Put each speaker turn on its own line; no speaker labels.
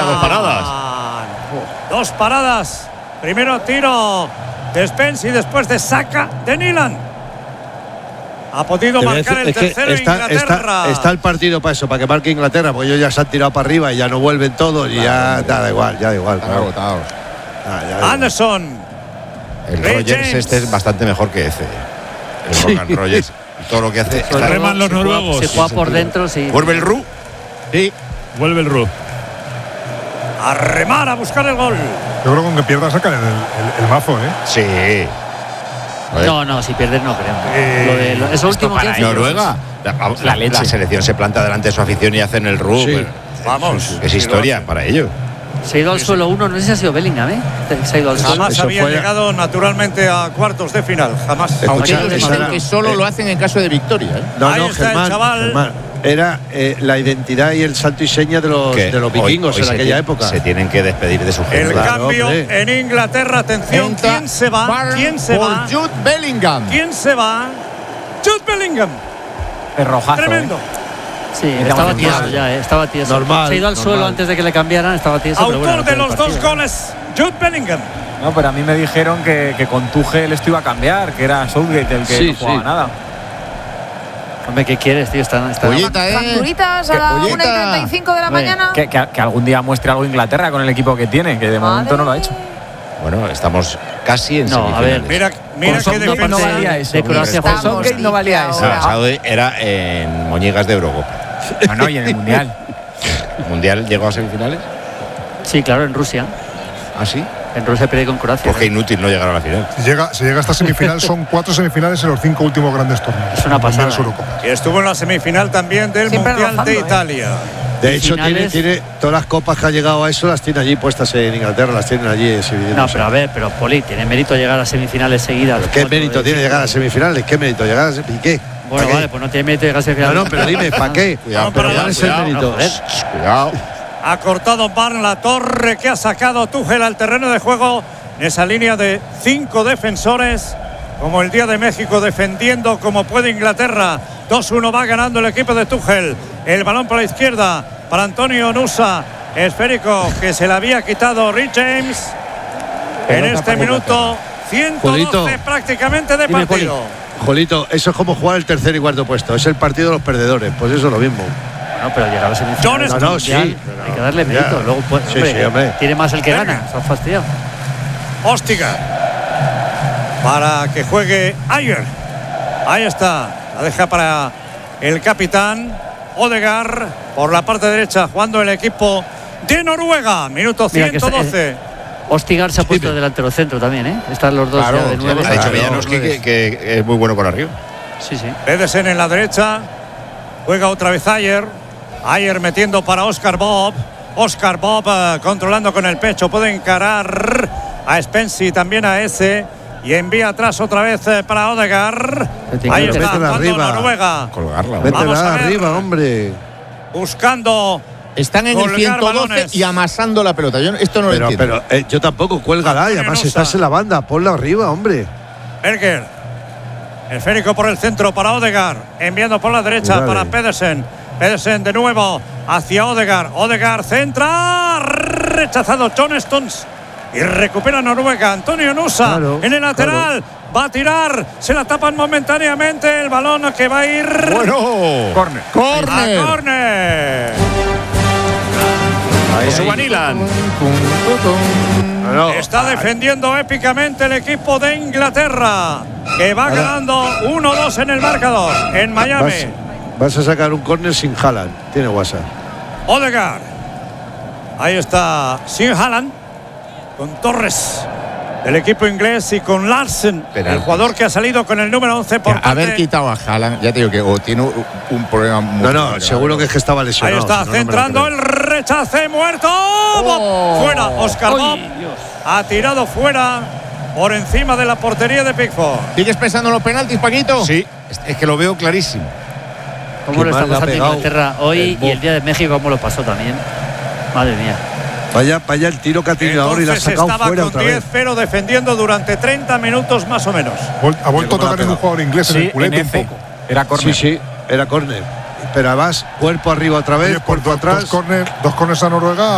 dos paradas.
Dos paradas. Primero tiro de Spence y después de saca de Nilan. Ha podido marcar el tercero Inglaterra.
Está el partido para eso, para que marque Inglaterra, porque ellos ya se han tirado para arriba y ya no vuelven todos y ya da igual.
Están agotados.
Anderson.
El
Ray
Rogers
James.
este es bastante mejor que ese. El Morgan Rogers, todo lo que hace.
Reman los noruegos.
Se juega por dentro, sí.
¿Vuelve el Ru?
Sí, vuelve el Ru.
A remar, a buscar el gol.
Yo creo que con que pierda sacan el mazo, ¿eh?
Sí.
No, si pierdes no creo. Eso último que hace.
Noruega. La selección se planta delante de su afición y hacen el Ru.
Sí.
Vamos.
Es historia para ellos.
Se ha ido al suelo uno, no sé si ha sido Bellingham, ¿eh? Se ha ido al suelo.
Jamás
Eso
habían
fue-
llegado naturalmente a cuartos de final. Jamás.
Aunque
Ellos
esa
dicen
era-
que solo lo hacen en caso de victoria.
Ahí está el chaval.
Era la identidad y el santo y seña de los vikingos
Hoy
en aquella época.
Se tienen que despedir de su
El
gente.
cambio
hombre.
en Inglaterra. Atención, ¿quién se va? ¿Quién se va?
Jude Bellingham.
¿Quién se va? Jude Bellingham.
Es rojazo.
Tremendo.
Sí, estaba tieso ya, estaba tieso.
Normal,
Se ha ido al suelo antes de que le cambiaran, estaba tieso. pero
Autor
bueno,
de los
el
dos
partido.
goles, Jude Bellingham.
No, pero a mí me dijeron que con Tuchel esto iba a cambiar, que era Southgate el que
Sí,
no jugaba
sí.
nada.
Hombre, ¿qué quieres, tío? Está
Pollita,
Facturitas a la 1:35 de la
Hombre,
mañana.
que algún día muestre algo Inglaterra con el equipo que tiene, que de momento no lo ha hecho.
Bueno, estamos casi en
No, a ver.
semifinales.
Mira
Con
qué
Southgate
defensa.
no valía eso.
de Croacia fue
Estamos
Southgate no valía eso.
ahora.
Saudi era en Moñigas de Eurocopa.
No, y en el Mundial.
¿El Mundial llegó a semifinales?
Sí, claro, en Rusia.
¿Ah, sí?
En Rusia perdió con Croacia.
Porque inútil no llegar a la final.
Si llega a esta semifinal, son 4 semifinales en los 5 últimos grandes torneos.
Es una pasada,
Mundiales, Eurocopas.
Y estuvo en la semifinal también del
Siempre
Mundial
rozando,
de
¿eh?
Italia.
De hecho,
finales-
tiene todas las copas que ha llegado a eso, las tiene allí puestas en Inglaterra, las tienen allí exhibidas.
No, pero a ver, Poli, tiene mérito llegar a semifinales seguidas.
¿Qué mérito tiene llegar a semifinales? ¿Qué mérito llegar a semifinales? ¿Y qué?
Bueno,
¿Para
vale,
qué?
pues no tiene mérito llegar a semifinales.
No, pero dime, ¿para qué?
Cuidado,
pero
¿Cuál es el mérito?
Cuidado.
Ha cortado Barn la torre que ha sacado Tuchel al terreno de juego en esa línea de 5 defensores, como el día de México, defendiendo como puede Inglaterra. 2-1 va ganando el equipo de Tuchel. El balón por la izquierda para Antonio Nusa, esférico que se le había quitado Ray James. En este minuto 112
Julito.
prácticamente de
Dime,
partido.
Jolito, eso es como jugar el tercer y cuarto puesto. Es el partido de los perdedores. Pues eso es lo mismo.
No, pero llegar a semifinales.
John
No,
mundial,
sí, pero
hay que darle
ya.
mérito. Luego, pues,
Sí, sí, hombre.
tiene más el que
Venga.
gana. Se ha fastidiado.
Hostiga para que juegue Ayer. Ahí está, la deja para el capitán Odegaard por la parte derecha, jugando el equipo de Noruega. Minuto
Mira que
112.
Ostigar se ha puesto delantero centro también, ¿eh? Están los dos
Claro,
ya de nueve.
ha dicho
Claro,
Villanovsky que es muy bueno por arriba.
Sí, sí.
Pedersen en la derecha, juega otra vez Ayer. Ayer metiendo para Oscar Bob. Oscar Bob controlando con el pecho, puede encarar a Spence y también a ese. Y envía atrás otra vez para Odegaard. Ahí está,
métela
jugando
arriba.
Noruega.
Colgarla.
Vamos a
Métela
ver.
arriba, hombre.
Buscando.
Están en el
Colgar
112
balones.
y amasando la pelota. Yo esto no lo entiendo.
Pero yo tampoco, cuélgala. Y
Antonio
además
Nusa.
estás en la banda. Ponla arriba, hombre.
Berger. Esférico por el centro para Odegaard. Enviando por la derecha
Cuidado.
para Pedersen. Pedersen de nuevo hacia Odegaard. Odegaard centra. Rechazado John Stones. Y recupera Noruega. Antonio Nusa
Claro,
en el lateral. Va a tirar. Se la tapan momentáneamente. El balón que va a ir
Bueno.
Corner.
a
Corner.
córner.
Joshua Nilan.
Está defendiendo épicamente el equipo de Inglaterra, que va ganando 1-2 en el marcador en Miami.
Vas a sacar un córner sin Haaland. Tiene WhatsApp.
Odegaard. Ahí está Sin Haaland con Torres del equipo inglés y con Larsen, el
Penaltis.
jugador que ha salido con el número 11 por parte.
Haber quitado a Haaland, ya te digo que o tiene un problema muy
No,
grave.
seguro que es que estaba
Ahí
lesionado.
está,
si no, no me lo
centrando
creo.
el rechace muerto. Bob. Fuera, Oscar Bob ha tirado fuera por encima de la portería de Pickford.
¿Sigues pensando en los penaltis, Paquito?
Sí.
Es que lo veo clarísimo.
¿Cómo
Qué
lo está
mal le ha
pasando
pegado
Inglaterra hoy
el
y
Bob.
el día de México, cómo lo pasó también? Madre mía.
Vaya el tiro que ha tenido ahora y la ha
Entonces
sacado
estaba
fuera
con
otra
10,
vez.
pero defendiendo durante 30 minutos más o menos.
Ha vuelto a tocar en un jugador inglés en
Sí,
el culete
en
un
F.
poco.
Era corner.
Sí, era córner. Pero además, cuerpo arriba otra vez,
Oye, pues
cuerpo atrás.
dos corners a Noruega.